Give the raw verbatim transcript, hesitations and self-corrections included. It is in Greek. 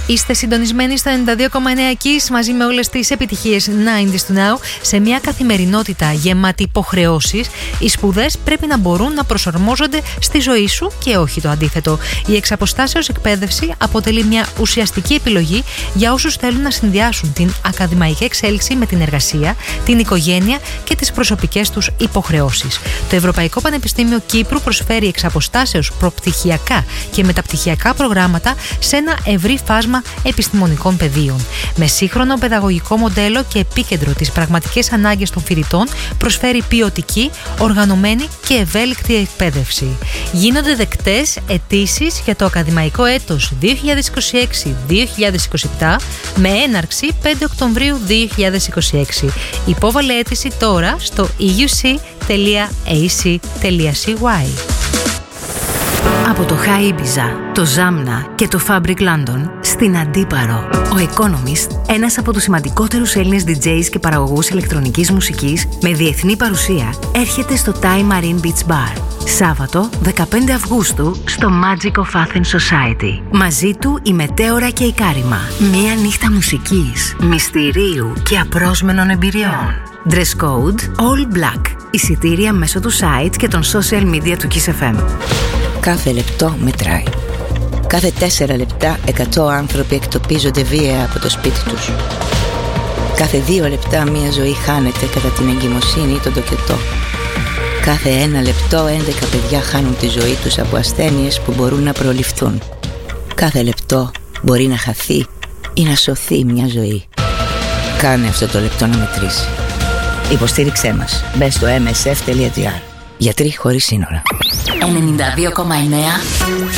Είστε συντονισμένοι στο ενενήντα δύο κόμμα εννέα Kiss μαζί με όλες τις επιτυχίες ενενήντα του Now. Σε μια καθημερινότητα γεμάτη υποχρεώσεις, οι σπουδές πρέπει να μπορούν να προσαρμόζονται στη ζωή σου και όχι το αντίθετο. Η εξαποστάσεως εκπαίδευση αποτελεί μια ουσιαστική επιλογή για όσους θέλουν να συνδυάσουν την ακαδημαϊκή εξέλιξη με την εργασία, την οικογένεια και τις προσωπικές τους υποχρεώσεις. Το Ευρωπαϊκό Πανεπιστήμιο Κύπρου προσφέρει εξαποστάσεως προπτυχιακά και μεταπτυχιακά προγράμματα σε ένα ευρύ φάσμα επιστημονικών πεδίων. Με σύγχρονο παιδαγωγικό μοντέλο και επίκεντρο τις πραγματικές ανάγκες των φοιτητών, προσφέρει ποιοτική, οργανωμένη και ευέλικτη εκπαίδευση. Γίνονται δεκτές αιτήσεις για το ακαδημαϊκό έτος δύο χιλιάδες είκοσι έξι δύο χιλιάδες είκοσι επτά με έναρξη πέντε Οκτωβρίου δύο χιλιάδες είκοσι έξι. Υπόβαλε αίτηση τώρα στο ι γιου σι τελεία έι σι τελεία σι γουάι. Από το High Ibiza, το Zamna και το Fabric London στην Αντίπαρο, ο Economist, ένας από τους σημαντικότερους Έλληνες ντι τζέις και παραγωγούς ηλεκτρονικής μουσικής με διεθνή παρουσία, έρχεται στο Thai Marine Beach Bar. Σάββατο, δεκαπέντε Αυγούστου, στο Magic of Athens Society. Μαζί του η Μετέωρα και η Κάριμα. Μία νύχτα μουσικής, μυστηρίου και απρόσμενων εμπειριών. Dress code all black. Εισιτήρια μέσω του site και των social media του Kiss εφ εμ. Κάθε λεπτό μετράει. Κάθε τέσσερα λεπτά εκατό άνθρωποι εκτοπίζονται βία από το σπίτι τους. Κάθε δύο λεπτά μία ζωή χάνεται κατά την εγκυμοσύνη ή τον τοκετό. Κάθε ένα λεπτό έντεκα παιδιά χάνουν τη ζωή τους από ασθένειες που μπορούν να προληφθούν. Κάθε λεπτό μπορεί να χαθεί ή να σωθεί μια ζωή. Κάνε αυτό το λεπτό να μετρήσει. Υποστήριξέ μας. Μπες στο εμ ες εφ τελεία τζι άρ. Γιατροί χωρίς σύνορα. ενενήντα δύο κόμμα εννέα